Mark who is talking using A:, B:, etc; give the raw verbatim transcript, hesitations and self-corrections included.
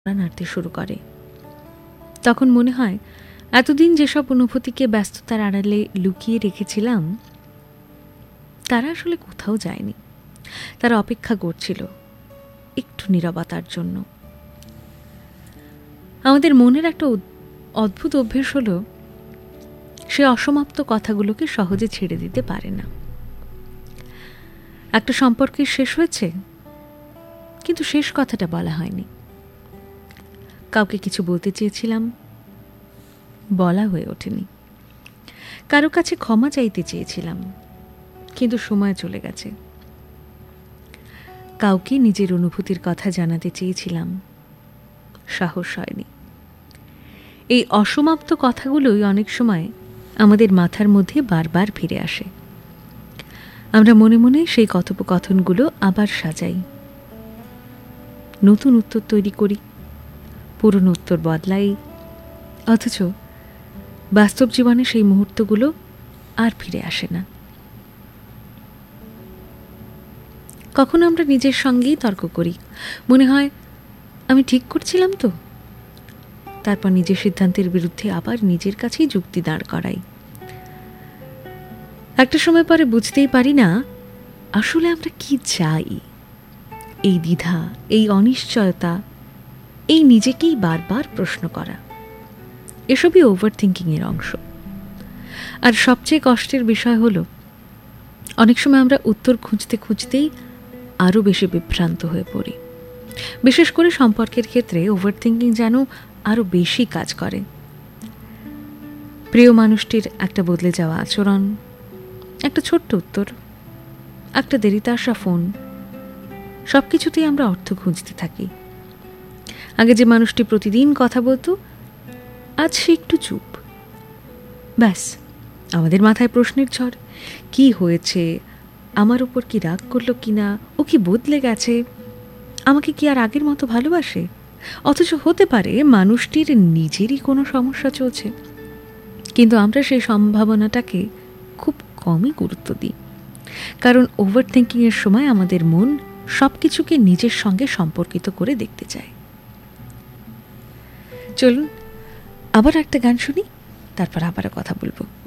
A: নাড়তে শুরু করে। তখন মনে হয় এতদিন যেসব অনুভূতিকে ব্যস্ততার আড়ালে লুকিয়ে রেখেছিলাম তারা আসলে কোথাও যায়নি। তারা অপেক্ষা করছিল একটু নীরবতার জন্য। আমাদের মনের একটা অদ্ভুত অভ্যেস হলো সে অসমাপ্ত কথাগুলোকে সহজে ছেড়ে দিতে পারে না। একটা সম্পর্কের শেষ হয়েছে, কিন্তু শেষ কথাটা বলা হয়নি। কাউকে কিছু বলতে চেয়েছিলাম, বলা হয়ে ওঠেনি। কারো কাছে ক্ষমা চাইতে চেয়েছিলাম, কিন্তু সময় চলে গেছে। কাউকে নিজের অনুভূতির কথা জানাতে চেয়েছিলাম, সাহস হয়নি। এই অসমাপ্ত কথাগুলোই অনেক সময় আমাদের মাথার মধ্যে বারবার ফিরে আসে। আমরা মনে মনে সেই কথোপকথনগুলো আবার সাজাই, নতুন উত্তর তৈরি করি, পুরনো উত্তর বদলাই, অথচ বাস্তব জীবনে সেই মুহূর্তগুলো আর ফিরে আসে না। কখনো আমরা নিজের সঙ্গেই তর্ক করি, মনে হয় আমি ঠিক করছিলাম তো। তারপর নিজের সিদ্ধান্তের বিরুদ্ধে আবার নিজের কাছেই যুক্তি দাঁড় করাই। একটা সময় পরে বুঝতেই পারি না আসলে আমরা কি চাই। এই দ্বিধা, এই অনিশ্চয়তা, এই নিজেকেই বারবার প্রশ্ন করা, এসবই ওভার থিঙ্কিং এর অংশ। আর সবচেয়ে কষ্টের বিষয় হলো অনেক সময় আমরা উত্তর খুঁজতে খুঁজতেই আরো বেশি বিভ্রান্ত হয়ে পড়ি। বিশেষ করে সম্পর্কের ক্ষেত্রে ওভার থিঙ্কিং যেন আরো বেশি কাজ করে। প্রিয় মানুষটির একটা বদলে যাওয়া আচরণ, একটা ছোট্ট উত্তর, একটা দেরিতে আসা ফোন, সবকিছুতেই আমরা অর্থ খুঁজতে থাকি। আগে যে মানুষটি প্রতিদিন কথা বলতো, আজ সে একটু চুপ। ব্যাস, আমাদের মাথায় প্রশ্নের ঝড়। কি হয়েছে? আমার উপর কি রাগ করলো কিনা? ও কি বদলে গেছে? আমাকে কি আর আগের মতো ভালোবাসে? অথচ হতে পারে মানুষটির নিজেরই কোনো সমস্যা চলছে, কিন্তু আমরা সেই সম্ভাবনাটাকে খুব কমই গুরুত্ব দিই। কারণ ওভার থিঙ্কিং এর সময় আমাদের মন সবকিছুকে নিজের সঙ্গে সম্পর্কিত করে দেখতে চায়। চলুন আবার একটা গান শুনি, তারপর আবার কথা বলবো।